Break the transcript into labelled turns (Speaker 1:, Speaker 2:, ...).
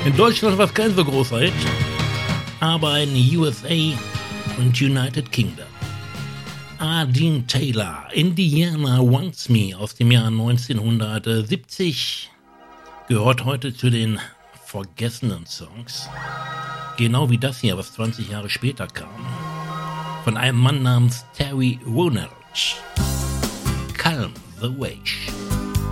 Speaker 1: In Deutschland war es kein so großer Hit, aber in USA und United Kingdom. Dean Taylor, Indiana Wants Me aus dem Jahr 1970, gehört heute zu den vergessenen Songs. Genau wie das hier, was 20 Jahre später kam. Von einem Mann namens Terry Woolner. Calm the Wave.